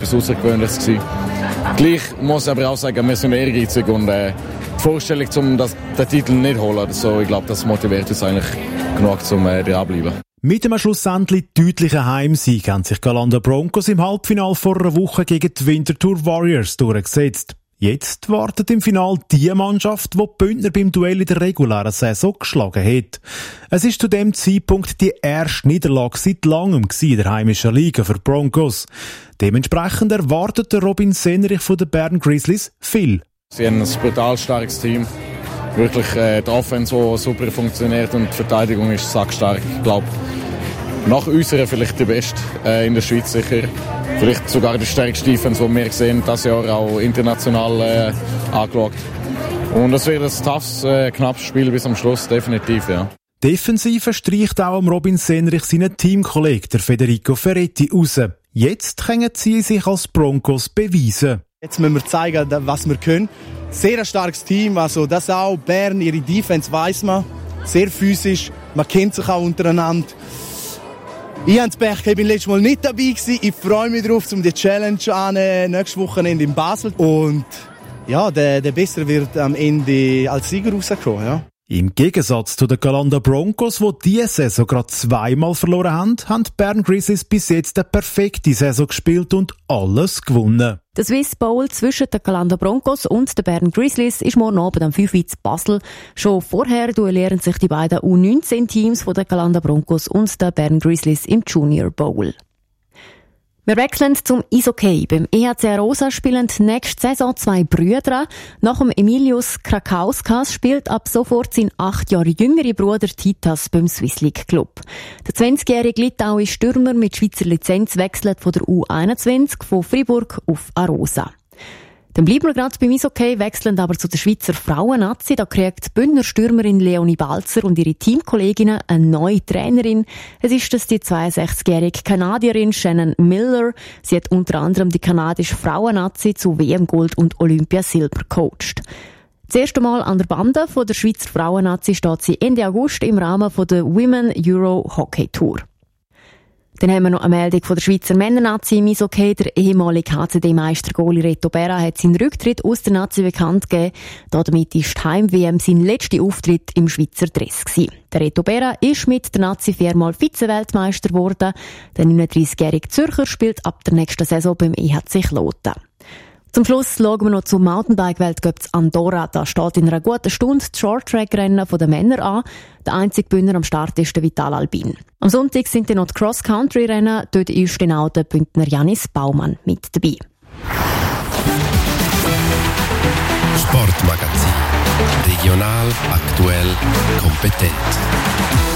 etwas Außergewöhnliches gewesen. Gleich muss ich aber auch sagen, wir sind ehrgeizig und die Vorstellung, um den Titel nicht zu holen, also ich glaube, das motiviert uns eigentlich genug, um dranbleiben. Mit einem schlussendlich deutlichen Heimsieg haben sich Galanda Broncos im Halbfinale vor einer Woche gegen die Winterthur Warriors durchgesetzt. Jetzt wartet im Finale die Mannschaft, die die Bündner beim Duell in der regulären Saison geschlagen hat. Es ist zu dem Zeitpunkt die erste Niederlage seit langem in der heimischen Liga für die Broncos. Dementsprechend erwartet der Robin Sennerich von den Bern Grizzlies viel. Sie haben ein brutal starkes Team. Wirklich die Offense, die super funktioniert und die Verteidigung ist sackstark. Ich glaube, nach unserer vielleicht die beste in der Schweiz sicher. Vielleicht sogar die stärkste Defense, die wir gesehen dieses Jahr auch international angeschaut. Und es wird ein toughes, knappes Spiel bis am Schluss, definitiv, ja. Defensive streicht auch am Robin Sennerich seinen Teamkollegen, der Federico Ferretti, raus. Jetzt können sie sich als Broncos beweisen. Jetzt müssen wir zeigen, was wir können. Sehr ein starkes Team, also das auch. Bern, ihre Defense weiss man. Sehr physisch, man kennt sich auch untereinander. Ich habe das Pech, ich bin letztes Mal nicht dabei gewesen. Ich freue mich darauf, um die Challenge an nächstes Wochenende in Basel. Und ja, der Bessere wird am Ende als Sieger rauskommen, ja. Im Gegensatz zu den Galanda Broncos, die diese Saison gerade zweimal verloren haben die Bern Grizzlies bis jetzt eine perfekte Saison gespielt und alles gewonnen. Der Swiss Bowl zwischen den Galanda Broncos und den Bern Grizzlies ist morgen Abend am 5 Uhr in Basel. Schon vorher duellieren sich die beiden U19-Teams von den Galanda Broncos und den Bern Grizzlies im Junior Bowl. Wir wechseln zum Eishockey. Beim EHC Arosa spielen nächste Saison 2 Brüder. Nach dem Emilius Krakauskas spielt ab sofort sein 8 Jahre jüngerer Bruder Titas beim Swiss League Club. Der 20-jährige litauische Stürmer mit Schweizer Lizenz wechselt von der U21 von Fribourg auf Arosa. Dann bleiben wir gerade beim Eishockey, wechseln aber zu der Schweizer Frauen-Nazi. Da kriegt die Bündner Stürmerin Leonie Balzer und ihre Teamkolleginnen eine neue Trainerin. Es ist das die 62-jährige Kanadierin Shannon Miller. Sie hat unter anderem die kanadische Frauen-Nazi zu WM-Gold und Olympiasilber gecoacht. Das erste Mal an der Bande von der Schweizer Frauen-Nazi steht sie Ende August im Rahmen der Women Euro Hockey Tour. Dann haben wir noch eine Meldung von der Schweizer Männer-Nazi im Eishockey. Der ehemalige HCD-Meister Goalie Reto Berra hat seinen Rücktritt aus der Nazi bekannt gegeben. Damit ist die Heim-WM sein letzter Auftritt im Schweizer Dress gewesen. Der Reto Berra ist mit der Nazi 4-mal Vize-Weltmeister geworden. Der 39-jährige Zürcher spielt ab der nächsten Saison beim EHC Kloten. Zum Schluss schauen wir noch zum Mountainbike-Weltcup Andorra. Da steht in einer guten Stunde das Short-Track-Rennen der Männer an. Der einzige Bündner am Start ist der Vital Albin. Am Sonntag sind dann noch die Cross-Country-Rennen. Dort ist dann auch der Bündner Janis Baumann mit dabei. Sportmagazin. Regional, aktuell, kompetent.